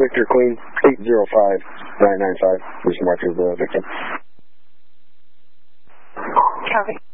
Victor Queen 805995. Just mark as the victim. Copy.